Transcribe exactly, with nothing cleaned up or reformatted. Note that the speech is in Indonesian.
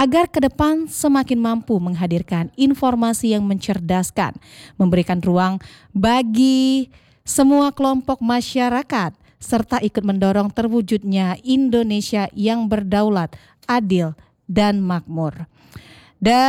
agar ke depan semakin mampu menghadirkan informasi yang mencerdaskan, memberikan ruang bagi semua kelompok masyarakat, serta ikut mendorong terwujudnya Indonesia yang berdaulat, adil, dan makmur. Dan